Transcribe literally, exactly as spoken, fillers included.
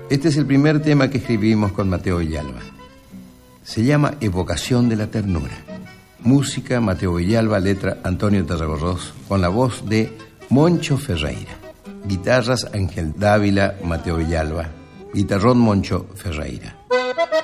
Este es el primer tema que escribimos con Mateo Villalba. Se llama Evocación de la Ternura. Música Mateo Villalba, letra Antonio Tarragorros, con la voz de Moncho Ferreira. Guitarras Ángel Dávila, Mateo Villalba. Guitarrón Moncho Ferreira.